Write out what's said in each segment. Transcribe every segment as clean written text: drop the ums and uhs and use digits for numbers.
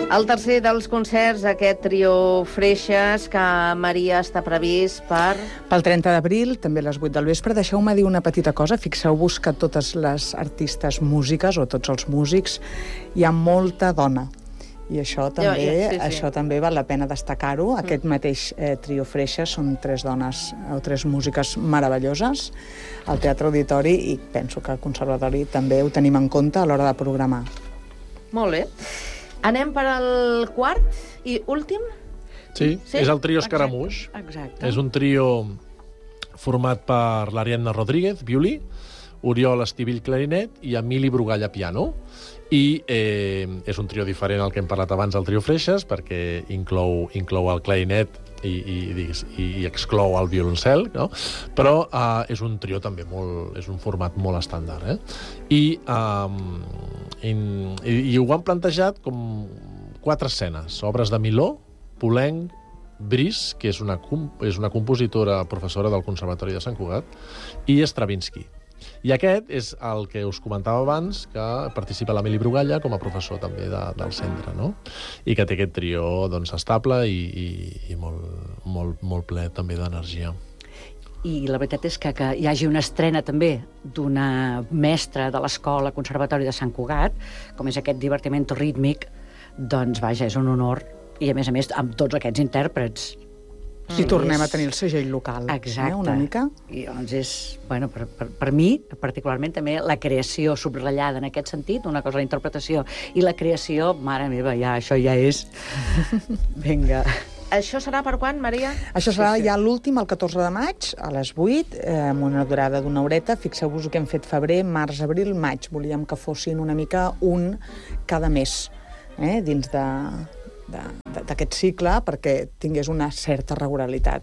El tercer dels concerts, aquest trio Freixes, que Maria està previst per... Pel 30 d'abril, també a les 8 del vespre. Deixeu-me dir una petita cosa. Fixeu-vos que totes les artistes músiques, o tots els músics, hi ha molta dona. I això també, això també val la pena destacar-ho. Aquest mateix trio Freixes són 3 dones o 3 músiques meravelloses al Teatre Auditori, i penso que al Conservatori també ho tenim en compte a l'hora de programar. Molt bé. Anem per al quart i últim? Sí, és el trio Escaramuix. Exacte. És un trio format per l'Ariadna Rodríguez, violí, Oriol Estivill, clarinet, i Emili Brugalla, piano. I és un trio diferent al que hem parlat abans del trio Freixes, perquè inclou el clarinet i exclou el violoncel, no? Però és un trio també és un format molt estàndard. I ho han plantejat com 4 escenes: obres de Miló, Poulenc, Brice, que és una compositora professora del Conservatori de Sant Cugat, i Stravinsky. I aquest és el que us comentava abans, que participa l'Emili Brugalla com a professor també del centre, no? I que té aquest trio doncs, estable i molt ple també d'energia. I la veritat és que hi hagi una estrena també d'una mestra de l'Escola Conservatori de Sant Cugat, com és aquest Divertimento rítmic, doncs vaja, és un honor, i a més amb tots aquests intèrprets. I tornem a tenir el segell local. Exacte. Una mica. I doncs és, bueno, per mi, particularment també la creació subratllada en aquest sentit, una cosa la interpretació i la creació, mare meva, això ja és... Vinga. Això serà per quan, Maria? Això serà ja l'últim, el 14 de maig, a les 8, amb una durada d'1 horeta. Fixeu-vos que hem fet febrer, març, abril, maig. Volíem que fossin una mica un cada mes, dins d'aquest cicle, perquè tingués una certa regularitat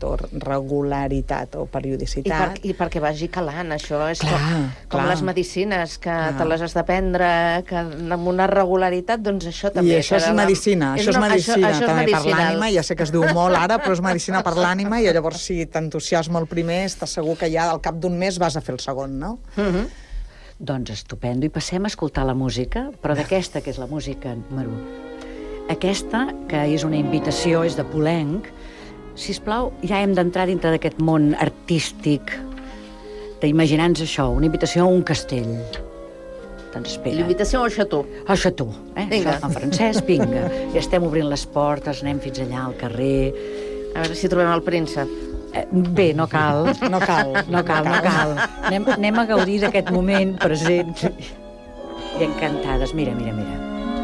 o periodicitat. I perquè vagi calant, això és com clar. les medicines, que te les has de prendre amb una regularitat, doncs això també... I això és medicina, això és medicina també per l'ànima, ja sé que es diu molt ara, però és medicina per l'ànima, i llavors si t'entusiasma el primer, estàs segur que ja al cap d'un mes vas a fer el segon, no? Doncs estupendo, i passem a escoltar la música, però d'aquesta, que és la música número 1. Aquesta, que és una invitació, és de Poulenc. Sisplau, ja hem d'entrar dintre d'aquest món artístic, d'imaginar-nos això, una invitació a un castell. Doncs espera. L'invitació al Chateau. Al Chateau, Vinga. En francès, vinga. Ja estem obrint les portes, anem fins allà al carrer. A veure si trobem el príncep. Bé, no cal. No cal. Anem a gaudir d'aquest moment present. I encantades. Mira.